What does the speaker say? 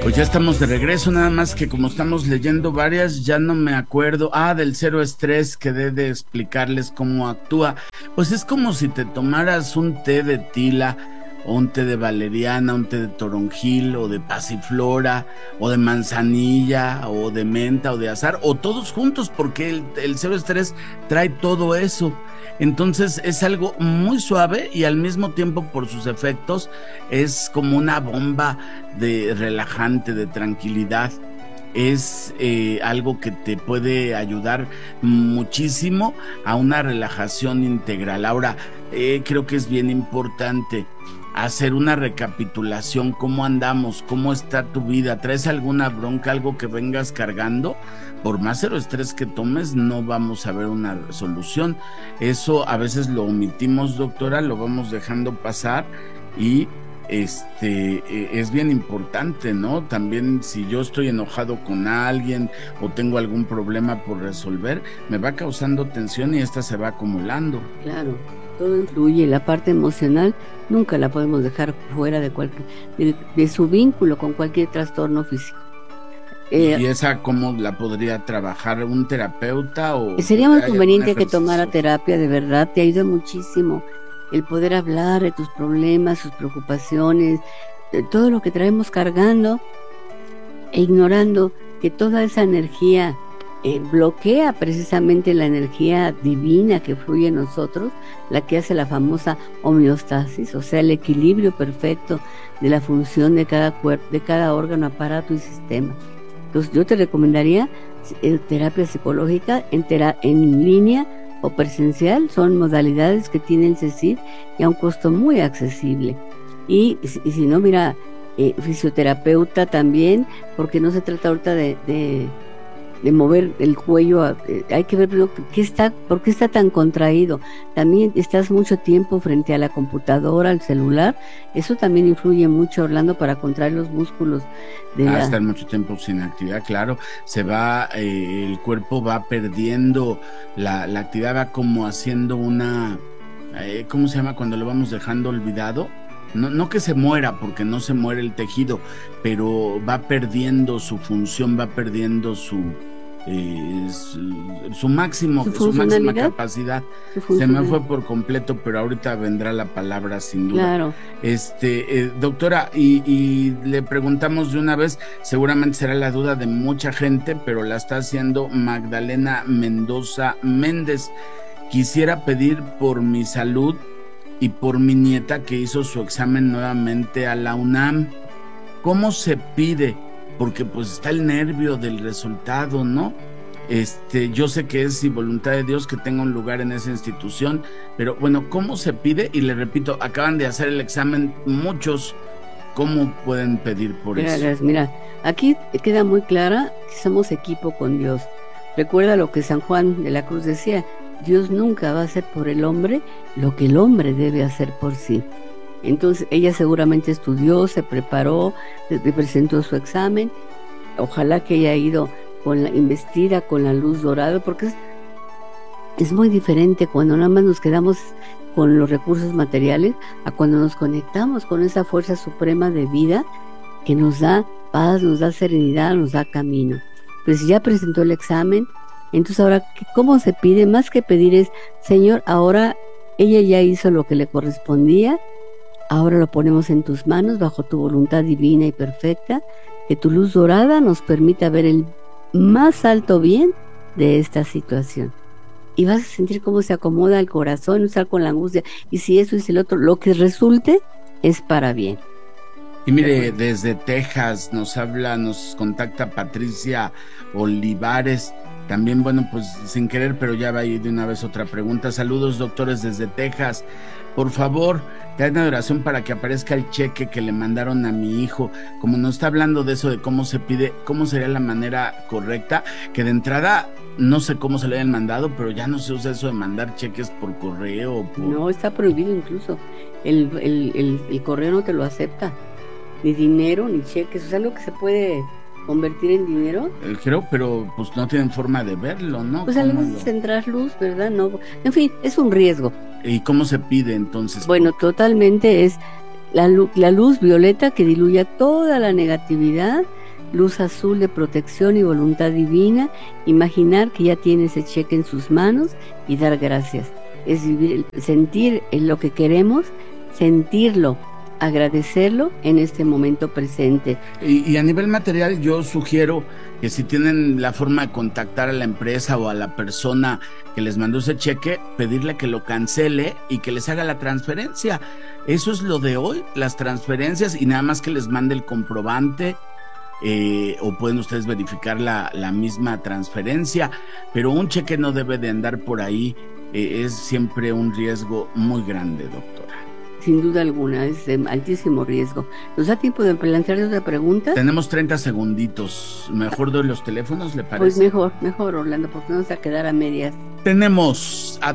Pues ya estamos de regreso, nada más que como estamos leyendo varias, ya no me acuerdo. Del cero estrés, quedé de explicarles cómo actúa. Pues es como si te tomaras un té de tila, o un té de valeriana, un té de toronjil, o de pasiflora, o de manzanilla, o de menta, o de azahar, o todos juntos, porque el cero estrés trae todo eso. Entonces es algo muy suave y al mismo tiempo por sus efectos es como una bomba de relajante, de tranquilidad. Es algo que te puede ayudar muchísimo a una relajación integral. Ahora, creo que es bien importante hacer una recapitulación, cómo andamos, cómo está tu vida, traes alguna bronca, algo que vengas cargando. Por más cero estrés que tomes, no vamos a ver una solución. Eso a veces lo omitimos, doctora, lo vamos dejando pasar y es bien importante, ¿no? También si yo estoy enojado con alguien o tengo algún problema por resolver, me va causando tensión y esta se va acumulando. Claro, todo influye, la parte emocional nunca la podemos dejar fuera de su vínculo con cualquier trastorno físico. ¿Y esa cómo la podría trabajar un terapeuta? O sería muy conveniente que tomara terapia, de verdad, te ayuda muchísimo el poder hablar de tus problemas, sus preocupaciones, de todo lo que traemos cargando e ignorando que toda esa energía bloquea precisamente la energía divina que fluye en nosotros, la que hace la famosa homeostasis, o sea, el equilibrio perfecto de la función de cada cuerpo, de cada órgano, aparato y sistema. Entonces yo te recomendaría terapia psicológica en línea o presencial, son modalidades que tiene el CECID y a un costo muy accesible. Y si no, mira, fisioterapeuta también, porque no se trata ahorita de mover el cuello, hay que ver primero por qué está tan contraído. También estás mucho tiempo frente a la computadora, al celular, eso también influye mucho, Orlando, para contraer los músculos estar mucho tiempo sin actividad, claro, se va, el cuerpo va perdiendo la actividad, va como haciendo una, ¿cómo se llama? Cuando lo vamos dejando olvidado. No que se muera, porque no se muere el tejido, pero va perdiendo su función, va perdiendo su máxima capacidad. Se me fue por completo, pero ahorita vendrá la palabra sin duda. Claro. Doctora, y le preguntamos de una vez, seguramente será la duda de mucha gente, pero la está haciendo Magdalena Mendoza Méndez. Quisiera pedir por mi salud y por mi nieta que hizo su examen nuevamente a la UNAM. ¿Cómo se pide? Porque pues está el nervio del resultado, ¿no? Yo sé que es y voluntad de Dios que tenga un lugar en esa institución, pero bueno, ¿cómo se pide? Y le repito, acaban de hacer el examen muchos, ¿cómo pueden pedir por eso? Mira, aquí queda muy clara que somos equipo con Dios. Recuerda lo que San Juan de la Cruz decía, Dios nunca va a hacer por el hombre lo que el hombre debe hacer por sí. Entonces ella seguramente estudió, se preparó, presentó su examen. Ojalá que haya ido investida con la luz dorada, porque es muy diferente cuando nada más nos quedamos con los recursos materiales a cuando nos conectamos con esa fuerza suprema de vida que nos da paz, nos da serenidad, nos da camino. Pues si ya presentó el examen, entonces ahora, ¿cómo se pide? Más que pedir es, Señor, ahora ella ya hizo lo que le correspondía, ahora lo ponemos en tus manos bajo tu voluntad divina y perfecta, que tu luz dorada nos permita ver el más alto bien de esta situación. Y vas a sentir cómo se acomoda el corazón, no estar con la angustia, y si eso y si el otro, lo que resulte es para bien. Y mire, desde Texas nos contacta Patricia Olivares. También, bueno, pues sin querer, pero ya va a ir de una vez otra pregunta. Saludos, doctores, desde Texas. Por favor, den oración para que aparezca el cheque que le mandaron a mi hijo. Como nos está hablando de eso, de cómo se pide, cómo sería la manera correcta, que de entrada no sé cómo se le hayan mandado, pero ya no se usa eso de mandar cheques por correo. No, está prohibido incluso. El correo no te lo acepta. Ni dinero, ni cheques. O sea, lo que se puede convertir en dinero. Creo, pero pues no tienen forma de verlo, ¿no? Pues al menos entrar luz, ¿verdad? No, en fin, es un riesgo. ¿Y cómo se pide entonces? Bueno, totalmente es la luz violeta que diluya toda la negatividad, luz azul de protección y voluntad divina, imaginar que ya tiene ese cheque en sus manos y dar gracias. Es vivir, sentir lo que queremos, sentirlo, agradecerlo en este momento presente. Y a nivel material yo sugiero que si tienen la forma de contactar a la empresa o a la persona que les mandó ese cheque, pedirle que lo cancele y que les haga la transferencia. Eso es lo de hoy, las transferencias, y nada más que les mande el comprobante. O pueden ustedes verificar la misma transferencia, pero un cheque no debe de andar por ahí, es siempre un riesgo muy grande, doctora. Sin duda alguna, es de altísimo riesgo. ¿Nos da tiempo de plantearle otra pregunta? Tenemos 30 segunditos. ¿Mejor doy los teléfonos, le parece? Pues mejor, Orlando, porque no vamos a quedar a medias. Tenemos a